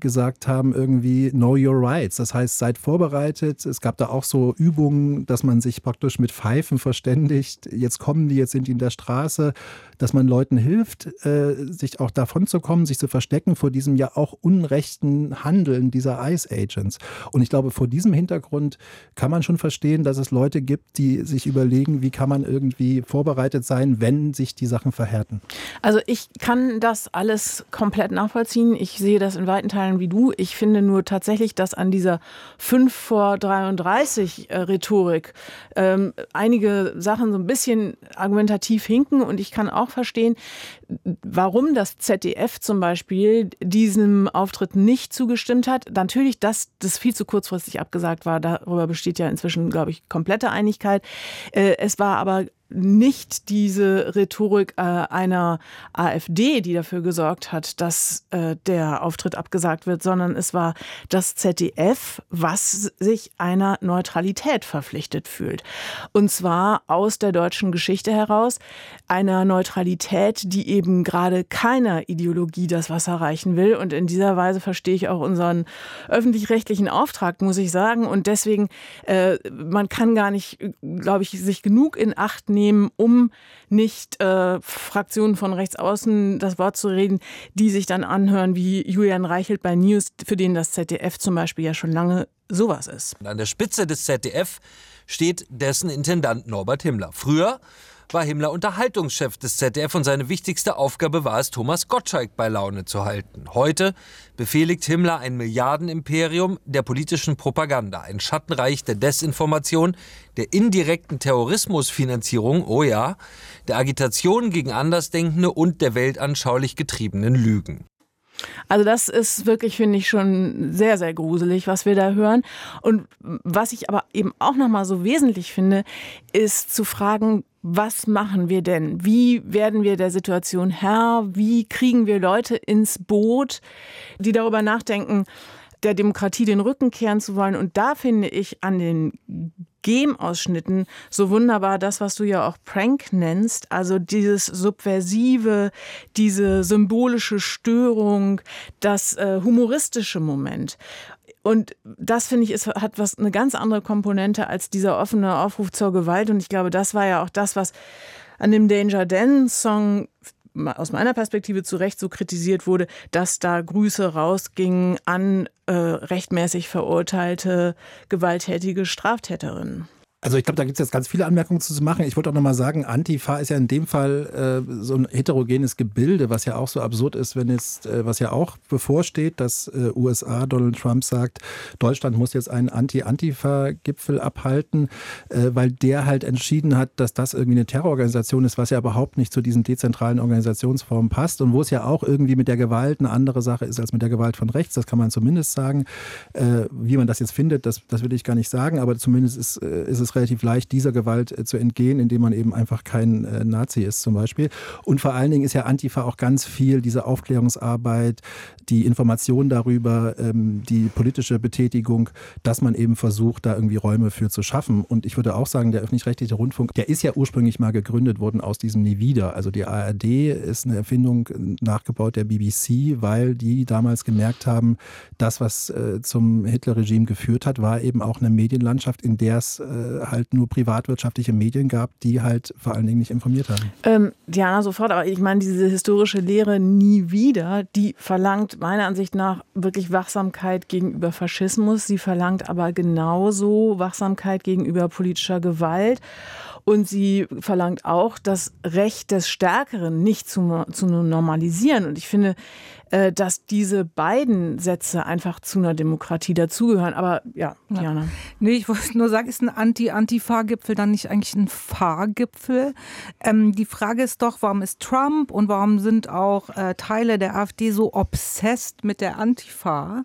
gesagt haben, irgendwie know your rights. Das heißt, seid vorbereitet. Es gab da auch so Übungen, dass man sich praktisch mit Pfeifen verständigt. Jetzt kommen die, jetzt sind die in der Straße, dass man Leuten hilft, sich auch davon zu kommen, sich zu verstecken vor diesem ja auch unrechten Handeln dieser ICE-Agents. Und ich glaube, vor diesem Hintergrund kann man schon verstehen, dass es Leute gibt, die sich überlegen, wie kann man irgendwie vorbereitet sein, wenn sich die Sachen verhärten. Also ich kann das alles komplett nachvollziehen. Ich sehe das in weiten Teilen wie du. Ich finde nur tatsächlich, dass an dieser 5 vor 33 Rhetorik einige Sachen so ein bisschen argumentativ hinken. Und ich kann auch verstehen, warum das ZDF zum Beispiel diesem Auftritt nicht zugestimmt hat. Natürlich, dass das viel zu kurzfristig abgesagt war, darüber besteht ja inzwischen, glaube ich, komplette Einigkeit. Es war aber nicht diese Rhetorik einer AfD, die dafür gesorgt hat, dass der Auftritt abgesagt wird, sondern es war das ZDF, was sich einer Neutralität verpflichtet fühlt. Und zwar aus der deutschen Geschichte heraus, einer Neutralität, die eben gerade keiner Ideologie das Wasser reichen will. Und in dieser Weise verstehe ich auch unseren öffentlich-rechtlichen Auftrag, muss ich sagen. Und deswegen, man kann gar nicht, glaube ich, sich genug in Acht nehmen, um nicht Fraktionen von rechts außen das Wort zu reden, die sich dann anhören wie Julian Reichelt bei News, für den das ZDF zum Beispiel ja schon lange sowas ist. An der Spitze des ZDF steht dessen Intendant Norbert Himmler. Früher war Himmler Unterhaltungschef des ZDF und seine wichtigste Aufgabe war es, Thomas Gottschalk bei Laune zu halten. Heute befehligt Himmler ein Milliardenimperium der politischen Propaganda, ein Schattenreich der Desinformation, der indirekten Terrorismusfinanzierung, oh ja, der Agitation gegen Andersdenkende und der weltanschaulich getriebenen Lügen. Also das ist wirklich, finde ich, schon sehr, sehr gruselig, was wir da hören. Und was ich aber eben auch nochmal so wesentlich finde, ist zu fragen, was machen wir denn? Wie werden wir der Situation Herr? Wie kriegen wir Leute ins Boot, die darüber nachdenken, der Demokratie den Rücken kehren zu wollen? Und da finde ich an den Game-Ausschnitten so wunderbar das, was du ja auch Prank nennst, also dieses Subversive, diese symbolische Störung, das humoristische Moment. Und das, finde ich, hat eine ganz andere Komponente als dieser offene Aufruf zur Gewalt. Und ich glaube, das war ja auch das, was an dem Danger Dan-Song aus meiner Perspektive zu Recht so kritisiert wurde, dass da Grüße rausgingen an rechtmäßig verurteilte, gewalttätige Straftäterinnen. Also ich glaube, da gibt es jetzt ganz viele Anmerkungen zu machen. Ich wollte auch nochmal sagen, Antifa ist ja in dem Fall so ein heterogenes Gebilde, was ja auch so absurd ist, wenn es, was ja auch bevorsteht, dass USA, Donald Trump sagt, Deutschland muss jetzt einen Anti-Antifa-Gipfel abhalten, weil der halt entschieden hat, dass das irgendwie eine Terrororganisation ist, was ja überhaupt nicht zu diesen dezentralen Organisationsformen passt und wo es ja auch irgendwie mit der Gewalt eine andere Sache ist als mit der Gewalt von rechts, das kann man zumindest sagen. Wie man das jetzt findet, das will ich gar nicht sagen, aber zumindest ist es relativ leicht, dieser Gewalt zu entgehen, indem man eben einfach kein Nazi ist zum Beispiel. Und vor allen Dingen ist ja Antifa auch ganz viel diese Aufklärungsarbeit, die Information darüber, die politische Betätigung, dass man eben versucht, da irgendwie Räume für zu schaffen. Und ich würde auch sagen, der öffentlich-rechtliche Rundfunk, der ist ja ursprünglich mal gegründet worden aus diesem Nie wieder. Also die ARD ist eine Erfindung nachgebaut der BBC, weil die damals gemerkt haben, das, was zum Hitler-Regime geführt hat, war eben auch eine Medienlandschaft, in der es halt nur privatwirtschaftliche Medien gab, die halt vor allen Dingen nicht informiert haben. Diana, sofort, aber ich meine, diese historische Lehre Nie wieder, die verlangt meiner Ansicht nach wirklich Wachsamkeit gegenüber Faschismus. Sie verlangt aber genauso Wachsamkeit gegenüber politischer Gewalt. Und sie verlangt auch, das Recht des Stärkeren nicht zu normalisieren. Und ich finde, dass diese beiden Sätze einfach zu einer Demokratie dazugehören. Aber ja, Diana. Nee, ich wollte nur sagen, ist ein Anti-Antifa-Gipfel dann nicht eigentlich ein Fahrgipfel? Die Frage ist doch, warum ist Trump und warum sind auch Teile der AfD so obsessed mit der Antifa?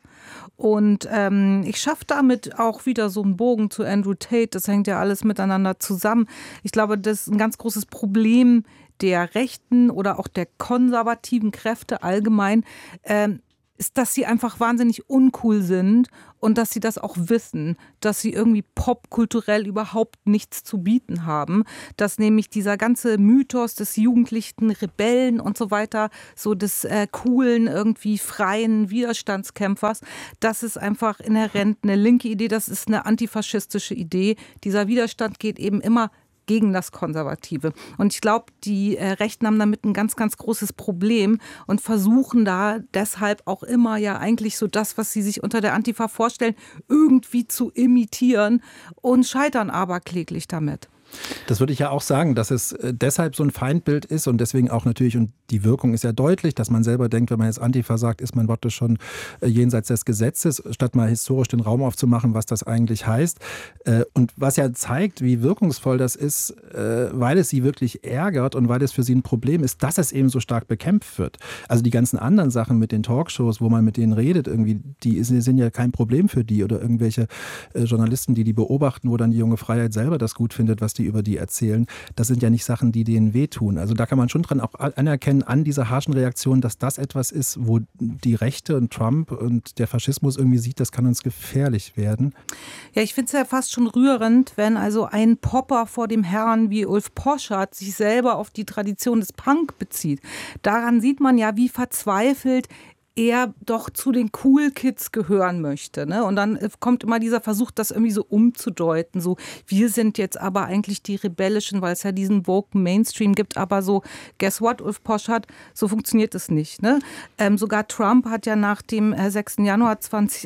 Und ich schaffe damit auch wieder so einen Bogen zu Andrew Tate. Das hängt ja alles miteinander zusammen. Ich glaube, das ist ein ganz großes Problem der rechten oder auch der konservativen Kräfte allgemein. ist, dass sie einfach wahnsinnig uncool sind und dass sie das auch wissen, dass sie irgendwie popkulturell überhaupt nichts zu bieten haben, dass nämlich dieser ganze Mythos des jugendlichen Rebellen und so weiter, so des coolen, irgendwie freien Widerstandskämpfers, das ist einfach inhärent eine linke Idee, das ist eine antifaschistische Idee. Dieser Widerstand geht eben immer gegen das Konservative. Und ich glaube, die Rechten haben damit ein ganz, ganz großes Problem und versuchen da deshalb auch immer ja eigentlich so das, was sie sich unter der Antifa vorstellen, irgendwie zu imitieren und scheitern aber kläglich damit. Das würde ich ja auch sagen, dass es deshalb so ein Feindbild ist und deswegen auch natürlich, und die Wirkung ist ja deutlich, dass man selber denkt, wenn man jetzt Antifa sagt, ist man Worte schon jenseits des Gesetzes, statt mal historisch den Raum aufzumachen, was das eigentlich heißt. Und was ja zeigt, wie wirkungsvoll das ist, weil es sie wirklich ärgert und weil es für sie ein Problem ist, dass es eben so stark bekämpft wird. Also die ganzen anderen Sachen mit den Talkshows, wo man mit denen redet, irgendwie, die sind ja kein Problem für die oder irgendwelche Journalisten, die beobachten, wo dann die junge Freiheit selber das gut findet, was die über die erzählen. Das sind ja nicht Sachen, die denen wehtun. Also da kann man schon dran auch anerkennen, an dieser harschen Reaktion, dass das etwas ist, wo die Rechte und Trump und der Faschismus irgendwie sieht, das kann uns gefährlich werden. Ja, ich finde es ja fast schon rührend, wenn also ein Popper vor dem Herrn wie Ulf Poschardt sich selber auf die Tradition des Punk bezieht. Daran sieht man ja, wie verzweifelt er doch zu den Cool Kids gehören möchte. Ne? Und dann kommt immer dieser Versuch, das irgendwie so umzudeuten. So, wir sind jetzt aber eigentlich die Rebellischen, weil es ja diesen woken Mainstream gibt. Aber so, guess what, Ulf Poschardt, so funktioniert es nicht. Ne? Sogar Trump hat ja nach dem 6. Januar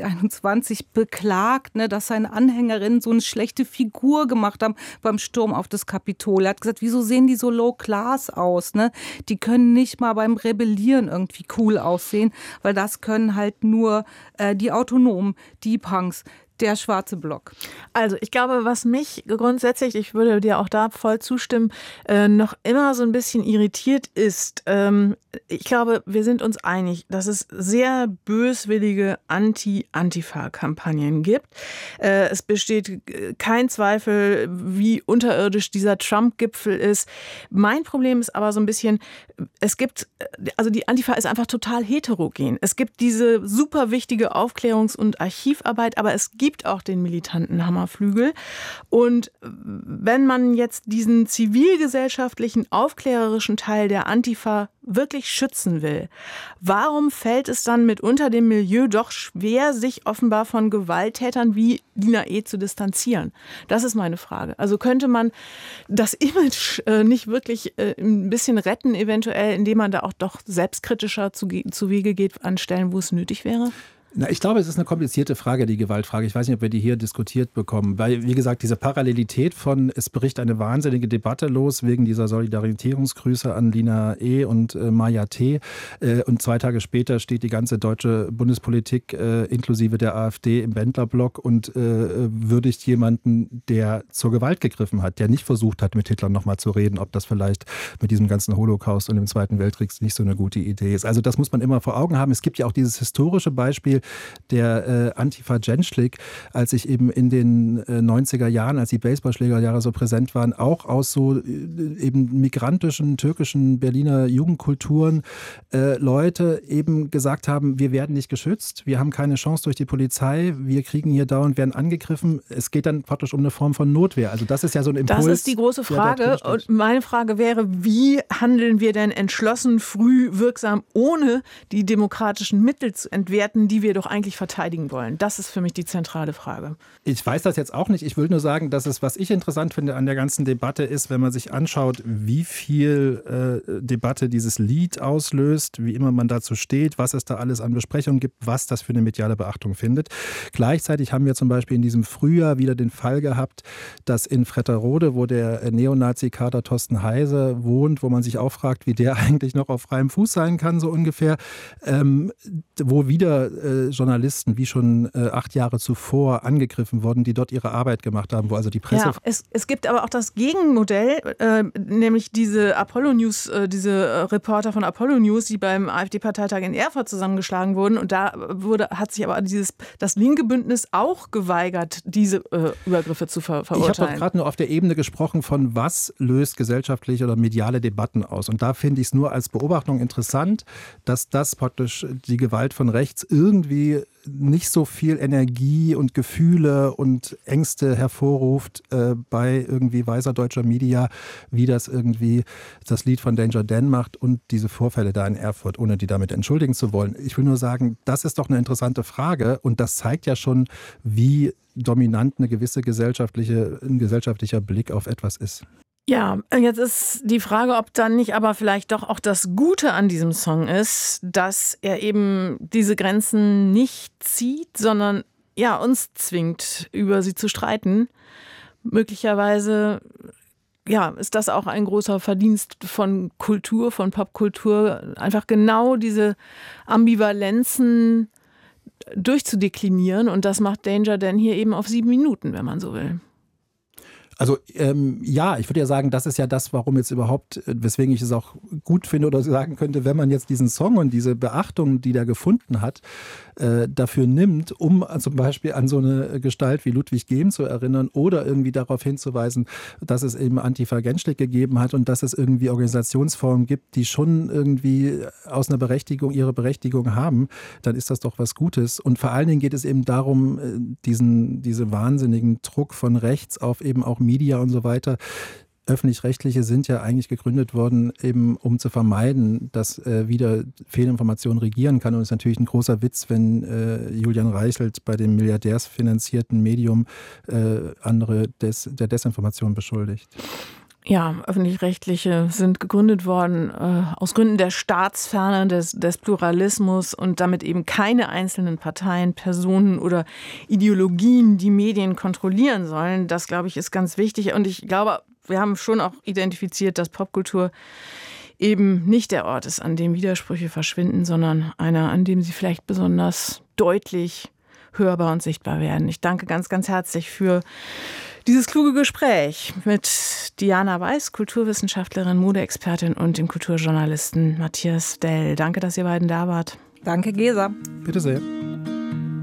2021 beklagt, ne, dass seine Anhängerinnen so eine schlechte Figur gemacht haben beim Sturm auf das Kapitol. Er hat gesagt, wieso sehen die so low class aus? Ne? Die können nicht mal beim Rebellieren irgendwie cool aussehen, weil das können halt nur die Autonomen, die Punks, der schwarze Block. Also ich glaube, was mich grundsätzlich, ich würde dir auch da voll zustimmen, noch immer so ein bisschen irritiert ist, ich glaube, wir sind uns einig, dass es sehr böswillige Anti-Antifa-Kampagnen gibt. Es besteht kein Zweifel, wie unterirdisch dieser Trump-Gipfel ist. Mein Problem ist aber so ein bisschen, also die Antifa ist einfach total heterogen. Es gibt diese super wichtige Aufklärungs- und Archivarbeit, aber es gibt auch den militanten Hammerflügel. Und wenn man jetzt diesen zivilgesellschaftlichen, aufklärerischen Teil der Antifa wirklich schützen will, warum fällt es dann mitunter dem Milieu doch schwer, sich offenbar von Gewalttätern wie Lina E. zu distanzieren? Das ist meine Frage. Also könnte man das Image nicht wirklich ein bisschen retten, eventuell, indem man da auch doch selbstkritischer zu Wege geht an Stellen, wo es nötig wäre? Na, ich glaube, es ist eine komplizierte Frage, die Gewaltfrage. Ich weiß nicht, ob wir die hier diskutiert bekommen. Weil, wie gesagt, diese Parallelität von, es bricht eine wahnsinnige Debatte los wegen dieser Solidarisierungsgrüße an Lina E. und Maja T. Und 2 Tage später steht die ganze deutsche Bundespolitik inklusive der AfD im Bändlerblock und würdigt jemanden, der zur Gewalt gegriffen hat, der nicht versucht hat, mit Hitler nochmal zu reden, ob das vielleicht mit diesem ganzen Holocaust und dem Zweiten Weltkrieg nicht so eine gute Idee ist. Also das muss man immer vor Augen haben. Es gibt ja auch dieses historische Beispiel der Antifa Genschlik, als sich eben in den 90er Jahren, als die Baseballschlägerjahre so präsent waren, auch aus so eben migrantischen, türkischen Berliner Jugendkulturen Leute eben gesagt haben, wir werden nicht geschützt, wir haben keine Chance durch die Polizei, wir kriegen hier dauernd, werden angegriffen. Es geht dann praktisch um eine Form von Notwehr. Also das ist ja so ein Impuls. Das ist die große Frage. Und meine Frage wäre, wie handeln wir denn entschlossen, früh, wirksam, ohne die demokratischen Mittel zu entwerten, die wir doch eigentlich verteidigen wollen? Das ist für mich die zentrale Frage. Ich weiß das jetzt auch nicht. Ich will nur sagen, dass es, was ich interessant finde an der ganzen Debatte ist, wenn man sich anschaut, wie viel Debatte dieses Lied auslöst, wie immer man dazu steht, was es da alles an Besprechungen gibt, was das für eine mediale Beachtung findet. Gleichzeitig haben wir zum Beispiel in diesem Frühjahr wieder den Fall gehabt, dass in Fretterode, wo der Neonazi-Kader Thorsten Heise wohnt, wo man sich auch fragt, wie der eigentlich noch auf freiem Fuß sein kann, so ungefähr, wo wieder Journalisten wie schon 8 Jahre zuvor angegriffen worden, die dort ihre Arbeit gemacht haben, wo also die Presse... Ja, es gibt aber auch das Gegenmodell, nämlich diese Apollo News, diese Reporter von Apollo News, die beim AfD-Parteitag in Erfurt zusammengeschlagen wurden. Und da hat sich aber das linke Bündnis auch geweigert, diese Übergriffe zu verurteilen. Ich habe doch gerade nur auf der Ebene gesprochen von, was löst gesellschaftliche oder mediale Debatten aus. Und da finde ich es nur als Beobachtung interessant, dass das praktisch die Gewalt von rechts irgendwie nicht so viel Energie und Gefühle und Ängste hervorruft bei irgendwie weißer deutscher Media, wie das irgendwie das Lied von Danger Dan macht und diese Vorfälle da in Erfurt, ohne die damit entschuldigen zu wollen. Ich will nur sagen, das ist doch eine interessante Frage und das zeigt ja schon, wie dominant ein gesellschaftlicher Blick auf etwas ist. Ja, jetzt ist die Frage, ob dann nicht aber vielleicht doch auch das Gute an diesem Song ist, dass er eben diese Grenzen nicht zieht, sondern ja, uns zwingt, über sie zu streiten. Möglicherweise ja, ist das auch ein großer Verdienst von Kultur, von Popkultur, einfach genau diese Ambivalenzen durchzudeklinieren. Und das macht Danger Dan hier eben auf 7 Minuten, wenn man so will. Also ja, ich würde ja sagen, das ist ja das, warum jetzt überhaupt, weswegen ich es auch gut finde oder sagen könnte, wenn man jetzt diesen Song und diese Beachtung, die der gefunden hat, dafür nimmt, um zum Beispiel an so eine Gestalt wie Ludwig Gehm zu erinnern oder irgendwie darauf hinzuweisen, dass es eben Antifa Genschlik gegeben hat und dass es irgendwie Organisationsformen gibt, die schon irgendwie aus einer ihre Berechtigung haben, dann ist das doch was Gutes. Und vor allen Dingen geht es eben darum, diese wahnsinnigen Druck von rechts auf eben auch Media und so weiter. Öffentlich-rechtliche sind ja eigentlich gegründet worden, eben um zu vermeiden, dass wieder Fehlinformation regieren kann. Und es ist natürlich ein großer Witz, wenn Julian Reichelt bei dem milliardärsfinanzierten Medium andere der Desinformation beschuldigt. Ja, öffentlich-rechtliche sind gegründet worden aus Gründen der Staatsferne, des Pluralismus und damit eben keine einzelnen Parteien, Personen oder Ideologien, die Medien kontrollieren sollen. Das, glaube ich, ist ganz wichtig. Und ich glaube, wir haben schon auch identifiziert, dass Popkultur eben nicht der Ort ist, an dem Widersprüche verschwinden, sondern einer, an dem sie vielleicht besonders deutlich hörbar und sichtbar werden. Ich danke ganz, ganz herzlich für dieses kluge Gespräch mit Diana Weiß, Kulturwissenschaftlerin, Modeexpertin und dem Kulturjournalisten Matthias Dell. Danke, dass ihr beiden da wart. Danke, Gesa. Bitte sehr.